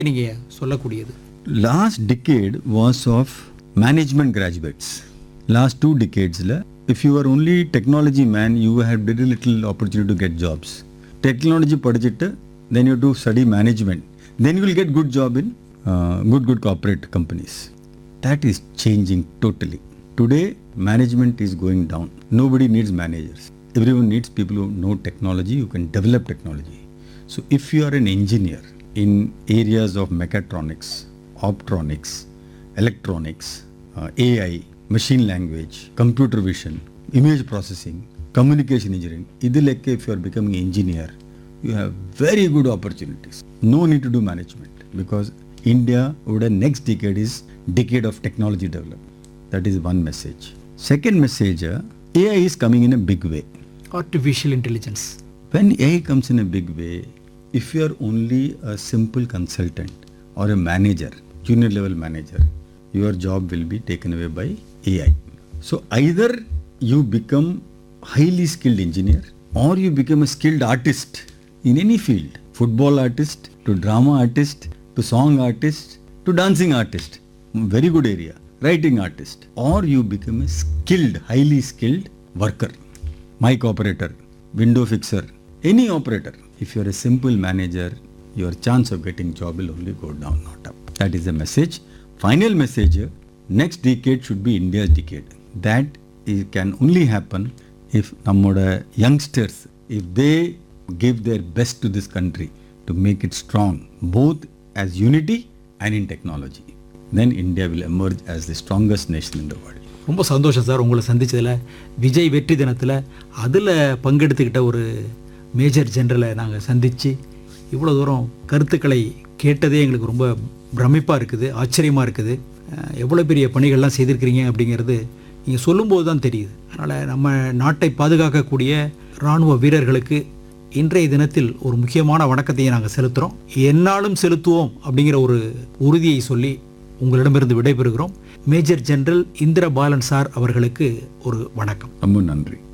நீங்கள் சொல்லக்கூடியது? Last decade was of management graduates. Last 2 decades, if you were only technology man, you had very little opportunity to get jobs. Technology படிச்சிட்டு, then you do study management. Then you will get good job in good corporate companies. That is changing totally. Today, management is going down. Nobody needs managers. Everyone needs people who know technology, who can develop technology. So if you are an engineer in areas of mechatronics, optronics, electronics, AI, machine language, computer vision, image processing, communication engineering, if you are becoming an engineer, you have very good opportunities. No need to do management because India would have next decade is decade of technology development. That is one message. Second message, AI is coming in a big way. Artificial intelligence. When AI comes in a big way, if you are only a simple consultant or a manager, junior level manager, your job will be taken away by AI. So either you become highly skilled engineer or you become a skilled artist in any field, football artist to drama artist to song artist to dancing artist, very good area, writing artist, or you become a skilled, highly skilled worker, mic operator, window fixer, any operator. If you are a simple manager, your chance of getting job will only go down, not up. That is the message. Final message, next decade should be India's decade. That can only happen if nammoda youngsters, if they give their best to this country to make it strong, both as unity and in technology. Then India will emerge as the strongest nation in the world. ரொம்ப சந்தோஷம் sir உங்களை சந்தித்ததில். விஜய் வெற்றி தினத்தில் அதில் பங்கெடுத்துக்கிட்ட ஒரு major ஜெனரலை நாங்கள் சந்தித்து இவ்வளோ தூரம் கருத்துக்களை கேட்டதே எங்களுக்கு ரொம்ப பிரமிப்பாக இருக்குது, ஆச்சரியமாக இருக்குது. எவ்வளோ பெரிய பணிகள்லாம் செய்திருக்கிறீங்க அப்படிங்கிறது நீங்கள் சொல்லும்போது தான் தெரியுது. அதனால் நம்ம நாட்டை பாதுகாக்கக்கூடிய இராணுவ வீரர்களுக்கு இன்றைய தினத்தில் ஒரு முக்கியமான வணக்கத்தையும் நாங்கள் செலுத்துகிறோம். எந்நாளும் செலுத்துவோம் அப்படிங்கிற ஒரு உறுதியை சொல்லி உங்களிடமிருந்து விடைபெறுகிறோம். மேஜர் ஜெனரல் இந்திர பாலன் சார் அவர்களுக்கு ஒரு வணக்கம். ரொம்ப நன்றி.